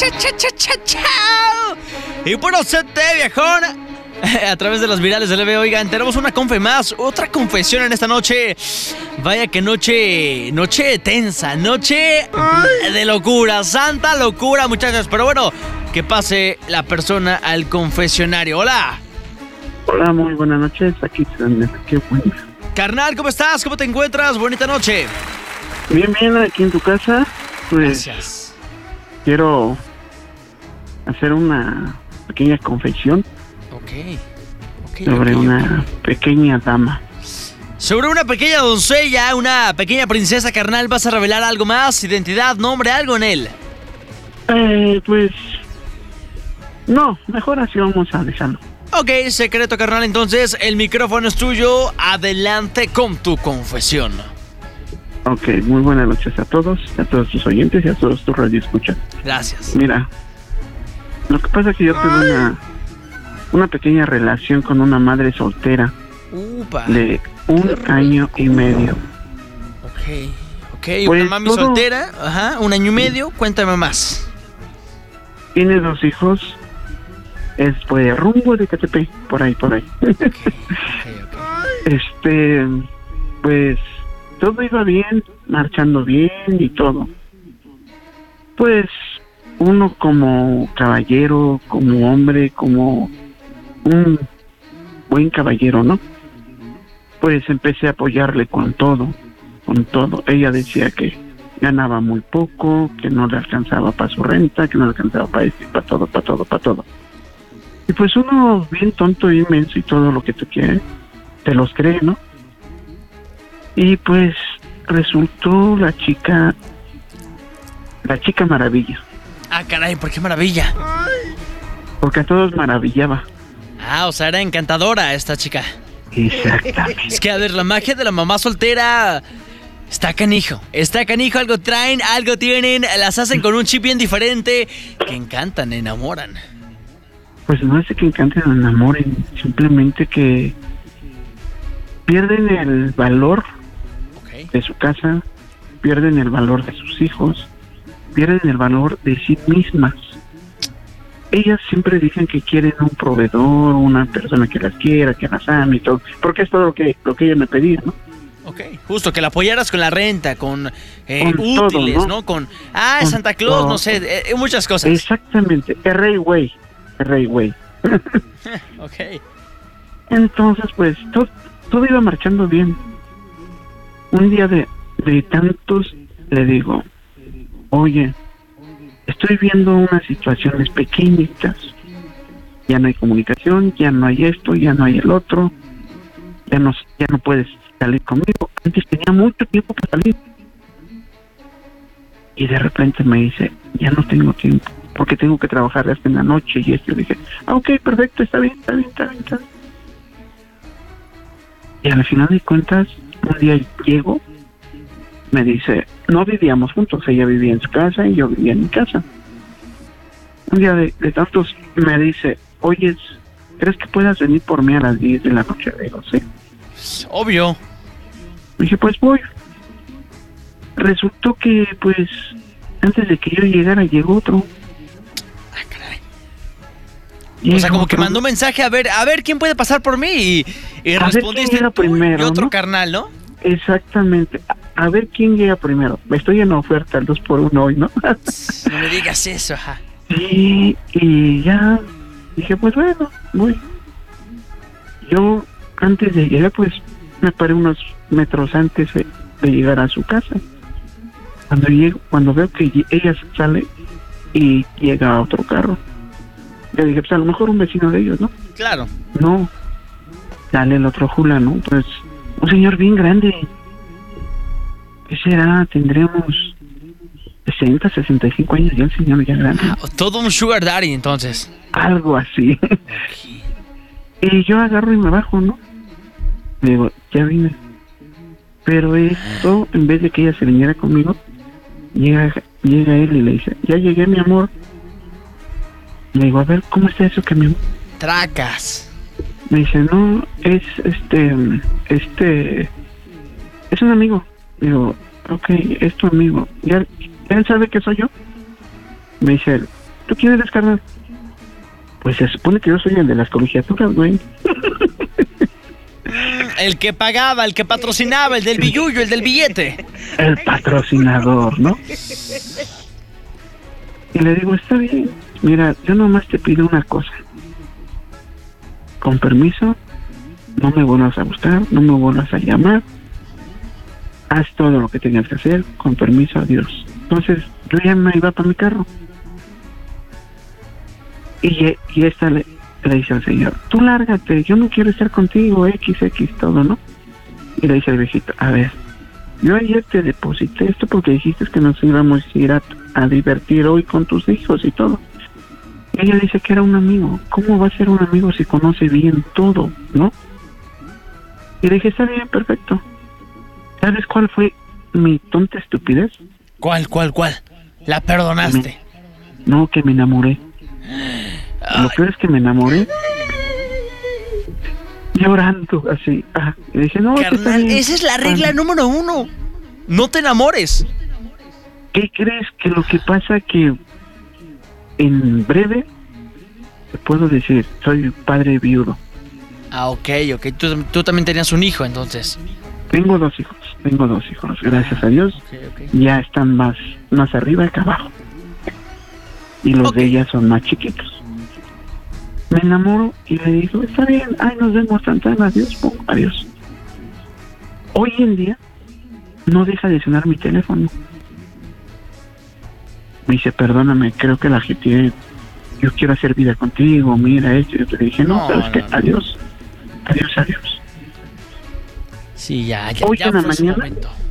chao. Y bueno, sete, viejón. A través de las virales del LB, oigan, tenemos una confe más, otra confesión en esta noche. Vaya que noche tensa, noche de locura, santa locura, muchachos. Pero bueno, que pase la persona al confesionario. Hola. Hola, muy buenas noches, aquí qué bueno. Carnal, ¿cómo estás? ¿Cómo te encuentras? Bonita noche. Bien, aquí en tu casa. Pues gracias. Quiero hacer una pequeña confesión. Sobre una pequeña dama. Sobre una pequeña doncella, una pequeña princesa, carnal. ¿Vas a revelar algo más? ¿Identidad, nombre, algo en él? Pues no, mejor así vamos a dejarlo. Ok, secreto, carnal. Entonces, el micrófono es tuyo. Adelante con tu confesión. Ok, muy buenas noches a todos tus oyentes y a todos tus radioescuchas. Gracias. Mira, lo que pasa es que yo tuve una pequeña relación con una madre soltera. Upa. De 1 año y medio. Ok, pues una mami soltera, 1 año y medio, cuéntame más. Tiene 2 hijos. Es pues rumbo de KTP, por ahí. Okay. Pues todo iba bien, marchando bien y todo. Pues uno como caballero, como hombre, como un buen caballero, ¿no? Pues empecé a apoyarle con todo. Ella decía que ganaba muy poco, que no le alcanzaba para su renta, que no le alcanzaba para esto, para todo. Y pues uno bien tonto, inmenso y todo lo que tú quieres, te los cree, ¿no? Y pues resultó la chica maravilla. Ah, caray, ¿por qué maravilla? Porque a todos maravillaba. O sea, era encantadora esta chica. Exactamente. Es que, a ver, la magia de la mamá soltera está canijo, algo traen, algo tienen, las hacen con un chip bien diferente, que encantan, enamoran. Pues no es que encanten o enamoren, simplemente que pierden el valor de su casa, pierden el valor de sus hijos, pierden el valor de sí mismas. Ellas siempre dicen que quieren un proveedor, una persona que las quiera, que las ame y todo, porque es todo lo que ella me pedía, ¿no? Justo, que la apoyaras con la renta, con útiles, todo, ¿no? Con Santa Claus, todo. No sé, muchas cosas. Exactamente, el rey güey. Entonces, pues, todo iba marchando bien. Un día de tantos, le digo, oye, estoy viendo unas situaciones pequeñitas. Ya no hay comunicación, ya no hay esto, ya no hay el otro. Ya no puedes salir conmigo. Antes tenía mucho tiempo para salir. Y de repente me dice, ya no tengo tiempo, porque tengo que trabajar hasta en la noche y esto. Y dije, ok, perfecto, está bien. Y al final de cuentas, un día llego, me dice, no vivíamos juntos, ella vivía en su casa y yo vivía en mi casa. Un día de tantos me dice, oye, ¿crees que puedas venir por mí a las 10 de la noche? Le digo, sí. Obvio. Me dije, pues voy. Resultó que, pues, antes de que yo llegara, llegó otro. O sea, como que mandó un mensaje a ver quién puede pasar por mí y respondiste tú primero, y otro, ¿no? Carnal, ¿no? Exactamente. A ver quién llega primero. Estoy en oferta, el 2x1 hoy, ¿no? No me digas eso, Y ya dije, pues bueno, voy. Yo, antes de llegar, pues, me paré unos metros antes de llegar a su casa. Cuando veo que ella sale y llega a otro carro, yo dije, pues a lo mejor un vecino de ellos, ¿no? Claro. No, sale el otro fulano, pues un señor bien grande. ¿Qué será? Tendremos 60, 65 años ya el señor ya grande. Todo un sugar daddy, entonces. Algo así. Y yo agarro y me bajo, ¿no? Le digo, ya vine. Pero esto, en vez de que ella se viniera conmigo, llega él y le dice, ya llegué, mi amor. Le digo, a ver, ¿cómo está eso que mi amor? Tracas. Me dice, no, es es un amigo. Digo, ok, es tu amigo. ¿Ya él sabe que soy yo? Me dice, ¿Tú quién eres, carnal? Pues se supone que yo soy el de las colegiaturas, güey. El que pagaba, el que patrocinaba, el del billullo, el del billete. El patrocinador, ¿no? Y le digo, está bien, mira, yo nomás te pido una cosa. Con permiso, no me vuelvas a buscar, no me vuelvas a llamar. Haz todo lo que tengas que hacer, con permiso, adiós. Entonces, yo ya me iba para mi carro. Y esta le dice al señor, tú lárgate, yo no quiero estar contigo, XX, todo, ¿no? Y le dice al viejito, a ver, yo ayer te deposité esto porque dijiste que nos íbamos a ir a divertir hoy con tus hijos y todo. Y ella dice que era un amigo. ¿Cómo va a ser un amigo si conoce bien todo, no? Y le dije, está bien, perfecto. ¿Sabes cuál fue mi tonta estupidez? ¿Cuál? ¿La perdonaste? No, que me enamoré. Lo peor es que me enamoré llorando así. Y dije, no, carnal, esa es la regla número 1. No te enamores. ¿Qué crees? Que lo que pasa que en breve te puedo decir, soy padre viudo. Ok. Tú también tenías un hijo, entonces. Tengo dos hijos, gracias a Dios. Okay. Ya están más arriba que abajo. Y los de ella son más chiquitos. Me enamoro y le digo, está bien, nos vemos, tan, adiós, adiós. Hoy en día no deja de sonar mi teléfono. Me dice, perdóname, creo que la gente, yo quiero hacer vida contigo, mira esto. Yo le dije, no, ¿sabes qué? Adiós. Sí, ya hoy en la mañana,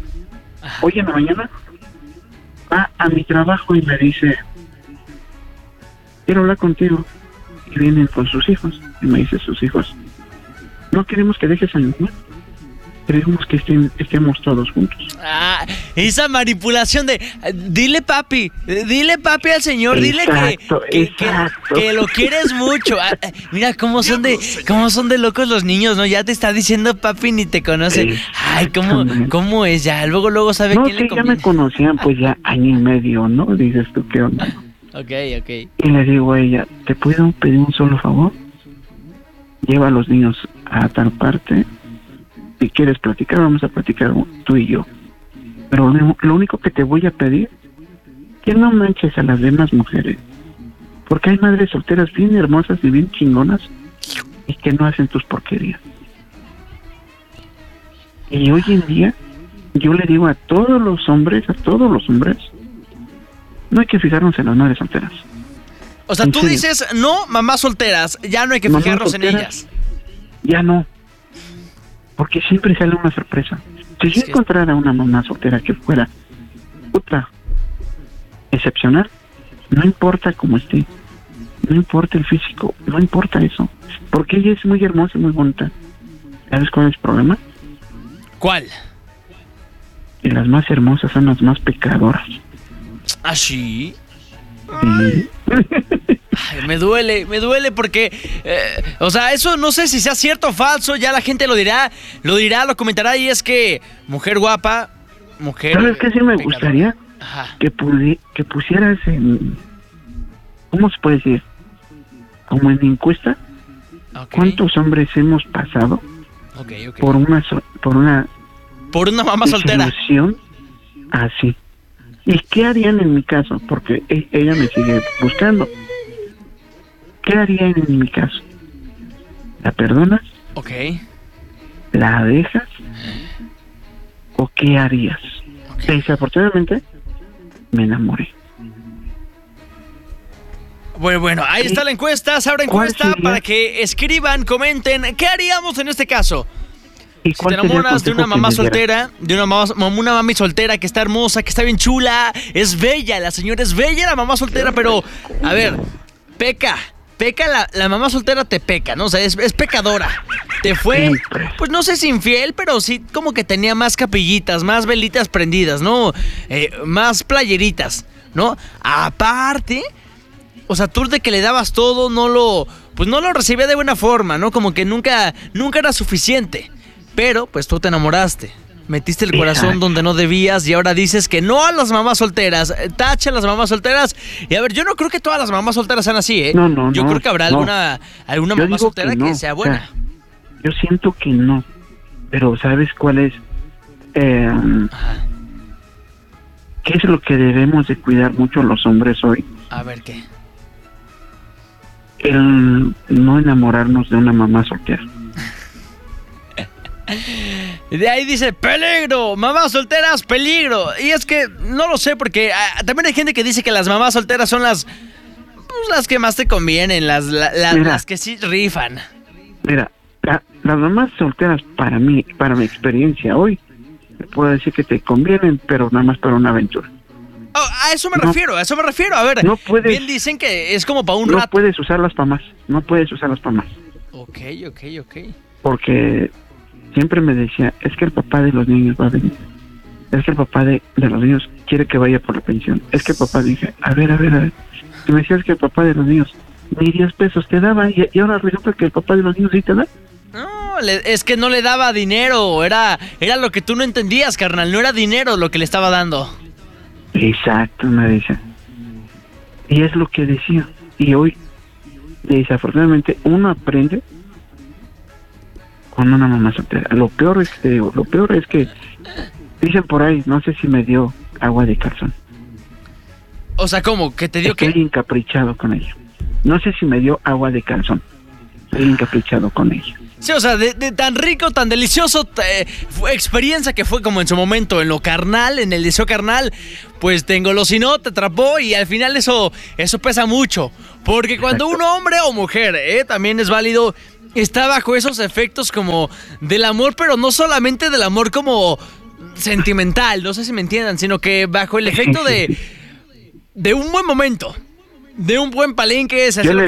va a mi trabajo y me dice, quiero hablar contigo. Y vienen con sus hijos. Y me dice sus hijos, no queremos que dejes a mi mamá, queremos que estemos todos juntos. Esa manipulación de dile papi al señor, exacto, dile que lo quieres mucho. Mira cómo son de locos los niños, ¿no? Ya te está diciendo papi, ni te conoce. Ay, cómo es ya, luego sabe quién le conviene. Ya me conocían pues ya año y medio, ¿no? Dices tú, ¿qué onda? Ok. Y le digo a ella, ¿te puedo pedir un solo favor? Lleva a los niños a tal parte. Si quieres platicar, vamos a platicar tú y yo. Pero lo único que te voy a pedir, que no manches a las demás mujeres. Porque hay madres solteras bien hermosas y bien chingonas y que no hacen tus porquerías. Y hoy en día, yo le digo a todos los hombres, no hay que fijarnos en las madres solteras. O sea, tú dices, no, mamás solteras, ya no hay que fijarnos en ellas. Ya no. Porque siempre sale una sorpresa. Si yo encontrara una mamá soltera que fuera excepcional, no importa cómo esté, no importa el físico, no importa eso, porque ella es muy hermosa y muy bonita. ¿Sabes cuál es el problema? ¿Cuál? Que las más hermosas son las más pecadoras. ¿Ah, sí? Sí. Ay, me duele porque, o sea, eso no sé si sea cierto o falso, ya la gente lo dirá, lo comentará, y es que mujer guapa, mujer... ¿Sabes qué sí me gustaría? Que pusieras en... ¿Cómo se puede decir? Como en encuesta, ¿cuántos hombres hemos pasado por una mamá soltera? Así. ¿Y qué harían en mi caso? Porque ella me sigue buscando. ¿Qué harían en mi caso? ¿La perdonas? ¿La dejas? ¿O qué harías? Desafortunadamente, me enamoré. Bueno, ahí está la encuesta. Se abre encuesta para que escriban, comenten. ¿Qué haríamos en este caso? Si te enamoras de una mamá soltera, de una mami soltera que está hermosa, que está bien chula, es bella, la señora es bella, la mamá soltera, pero, a ver, peca la mamá soltera, te peca, ¿no? O sea, es pecadora. Te fue, pues no sé si infiel, pero sí como que tenía más capillitas, más velitas prendidas, ¿no? Más playeritas, ¿no? Aparte, o sea, tú de que le dabas todo, no lo recibía de buena forma, ¿no? Como que nunca era suficiente. Pero, pues tú te enamoraste, Metiste el corazón Exacto. donde no debías y ahora dices que no a las mamás solteras. Tacha a las mamás solteras. Y a ver, yo no creo que todas las mamás solteras sean así, ¿eh? No, yo creo que habrá no. alguna Yo mamá digo soltera que no, sea o buena. sea, yo siento que no, pero ¿sabes cuál es? Ajá. ¿Qué es lo que debemos de cuidar mucho los hombres hoy? A ver, ¿qué? El no enamorarnos de una mamá soltera. De ahí dice, peligro, mamás solteras, peligro. Y es que no lo sé porque también hay gente que dice que las mamás solteras son las que más te convienen, Mira. las que sí rifan. Mira, las mamás solteras para mí, para mi experiencia hoy, te puedo decir que te convienen, pero nada más para una aventura. Oh, a eso me No. refiero. A ver, No puedes- bien dicen que es como para un No rato. puedes usarlas para más, no puedes usarlas para más. Ok. Porque siempre me decía, es que el papá de los niños va a venir. Es que el papá de los niños quiere que vaya por la pensión. Es que el papá dije, a ver. Y me decías que el papá de los niños ni 10 pesos te daba y ahora resulta que el papá de los niños sí te da. No, es que no le daba dinero. Era lo que tú no entendías, carnal. No era dinero lo que le estaba dando. Exacto, me decía. Y es lo que decía. Y hoy, desafortunadamente, uno aprende con una mamá soltera. Lo peor es que dicen por ahí, no sé si me dio agua de calzón. O sea, ¿cómo? ¿Que te dio Estoy qué? encaprichado con ella. No sé si me dio agua de calzón. Estoy encaprichado con ella. Sí, o sea, de tan rico, tan delicioso experiencia que fue como en su momento, en lo carnal, en el deseo carnal, pues te engolosinó, te atrapó y al final eso pesa mucho. Porque cuando un hombre o mujer, también es válido, está bajo esos efectos como del amor, pero no solamente del amor como sentimental, no sé si me entiendan, sino que bajo el efecto de un buen momento, de un buen palenque, se hace Yo lo le